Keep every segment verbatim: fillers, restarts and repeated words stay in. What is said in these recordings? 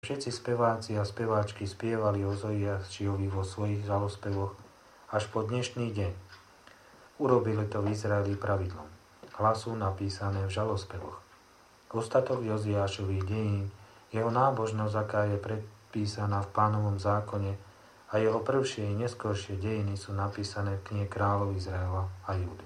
Všetci speváci a speváčky spievali Ozoiašovi vo svojich žalospevoch až po dnešný deň. Urobili to v Izraeli pravidlom. Hlasú napísané v žalospevoch. Ostatok Joziášových dejín, jeho nábožnosť, aká je predpísaná v Pánovom zákone, a jeho prvšie i neskoršie dejiny sú napísané v knihe kráľov Izraela a Júdy.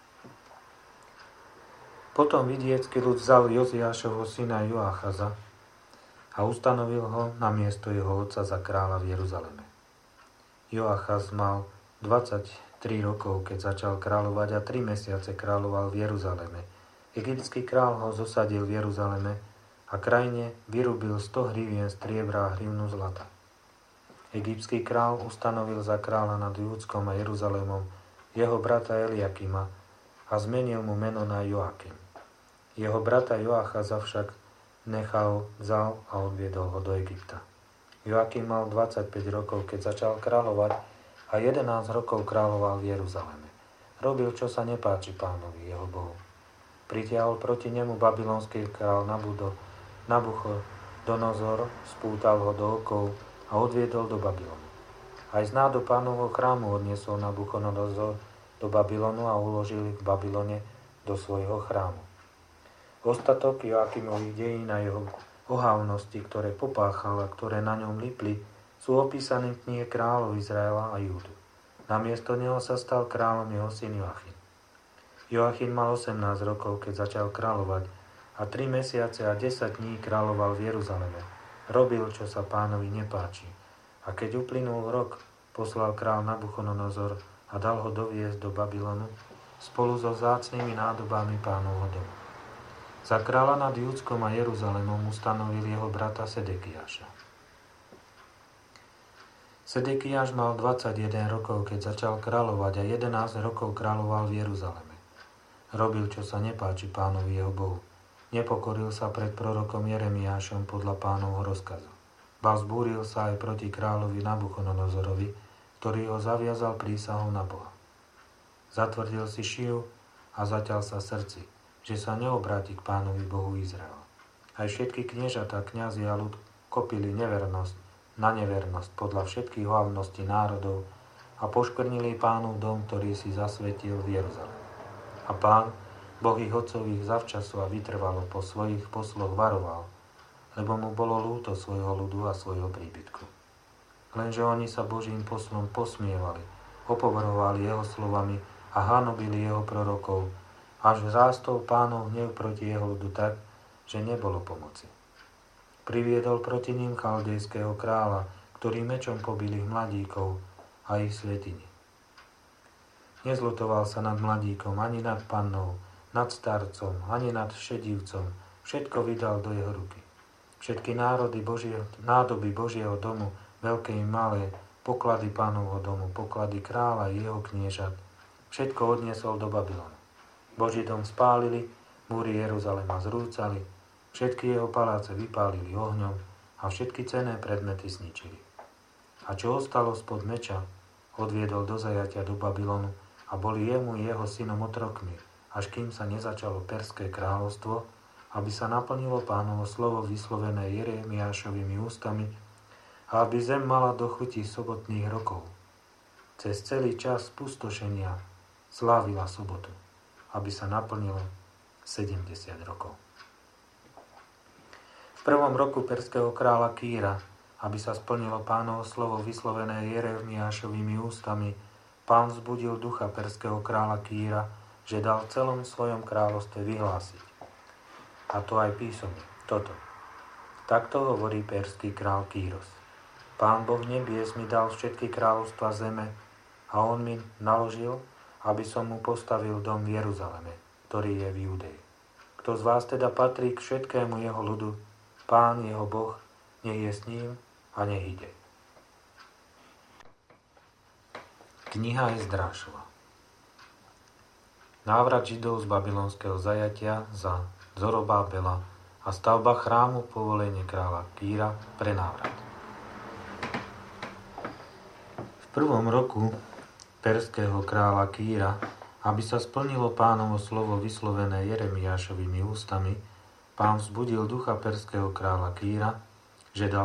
Potom vidiecký ľud vzal Joziášovho syna Joachaza a ustanovil ho na miesto jeho otca za kráľa v Jeruzaleme. Joachaz mal dvadsaťtri rokov, keď začal kráľovať, a tri mesiace kráľoval v Jeruzaleme. Egyptský kráľ ho zosadil v Jeruzaleme a krajine vyrubil sto hrivien striebra a hrivnu zlata. Egyptský kráľ ustanovil za kráľa nad Júdskom a Jeruzalémom jeho brata Eliakima a zmenil mu meno na Joakim. Jeho brata Joachaza však nechal, vzal a odviedol ho do Egypta. Joakim mal dvadsaťpäť rokov, keď začal kráľovať, a jedenásť rokov kráľoval v Jeruzaleme. Robil, čo sa nepáči Pánovi, jeho Bohu. Pritiahol proti nemu babylonský kráľ Nabuchodonozor, spútal ho do okov a odviedol do Babylonu. Aj z nádob Pánovho chrámu odniesol Nabuchodonozor do Babylonu a uložil ich v Babylone do svojho chrámu. Ostatok Joakimových dejín a jeho ohávnosti, ktoré popáchal a ktoré na ňom lipli, sú opísané v knihe kráľov Izraela a Júdu. Namiesto neho sa stal kráľom jeho syn Joachim. Joachim mal osemnásť rokov, keď začal kráľovať, a tri mesiace a desať dní kráľoval v Jeruzaleme. Robil, čo sa Pánovi nepáči. A keď uplynul rok, poslal král Nabuchodonozor a dal ho doviesť do Babylonu spolu so vzácnymi nádobami Pánovho domu. Za kráľa nad Júdskom a Jeruzalémom ustanovil jeho brata Sedekiáša. Sedekiáš mal dvadsaťjeden rokov, keď začal kráľovať, a jedenásť rokov kráľoval v Jeruzaleme. Robil, čo sa nepáči Pánovi jeho Bohu. Nepokoril sa pred prorokom Jeremiášom podľa Pánovho rozkazu. Ba zbúril sa aj proti kráľovi Nabuchodonozorovi, ktorý ho zaviazal prísahou na Boha. Zatvrdil si šiju a zaťal sa srdci, že sa neobráti k Pánovi Bohu Izraela. Aj všetky kniežatá, kňazi a ľud kopili nevernosť na nevernosť podľa všetkých hlavností národov a poškvrnili Pánov dom, ktorý si zasvetil v Jeruzaleme. A Pán, Boh ich otcových zavčasu a vytrvalo po svojich posloch varoval, lebo mu bolo ľúto svojho ľudu a svojho príbytku. Lenže oni sa Božím poslom posmievali, opovrhovali jeho slovami a hanobili jeho prorokov, až vzrástol Pánov hnev proti jeho ľudu tak, že nebolo pomoci. Priviedol proti ním chaldejského kráľa, ktorý mečom pobil ich mladíkov a ich svätyne. Nezľutoval sa nad mladíkom, ani nad pannou, nad starcom, ani nad šedivcom. Všetko vydal do jeho ruky. Všetky národy Božieho, nádoby Božieho domu, veľké i malé, poklady Pánovho domu, poklady kráľa i jeho kniežat, všetko odniesol do Babylonu. Boží dom spálili, múry Jeruzalema zrúcali, všetky jeho paláce vypálili ohňom a všetky cenné predmety zničili. A čo ostalo spod meča, odviedol do zajatia do Babylonu a boli jemu i jeho synom otrokmi, až kým sa nezačalo Perské kráľovstvo, aby sa naplnilo Pánovo slovo vyslovené Jeremiášovými ústami a aby zem mala do chuti sobotných rokov. Cez celý čas pustošenia slávila sobotu, aby sa naplnilo sedemdesiat rokov. V prvom roku perského kráľa Kýra, aby sa splnilo Pánovo slovo vyslovené Jeremiášovými ústami, Pán vzbudil ducha perského kráľa Kýra, že dal v celom svojom kráľovstve vyhlásiť. A to aj písomne, toto. Takto hovorí perský král Kýros. Pán Boh nebies mi dal všetky kráľovstva zeme a on mi naložil, aby som mu postavil dom v Jeruzaleme, ktorý je v Júdei. Kto z vás teda patrí k všetkému jeho ľudu, Pán jeho Boh, nech je s ním a nech ide. Kniha Ezdrášova. Návrat Židov z babylonského zajatia za Zorobábela a stavba chrámu povolenie kráľa Kýra pre návrat. V prvom roku perského kráľa Kýra, aby sa splnilo Pánovo slovo vyslovené Jeremiášovými ústami, Pán vzbudil ducha perského kráľa Kýra, že dal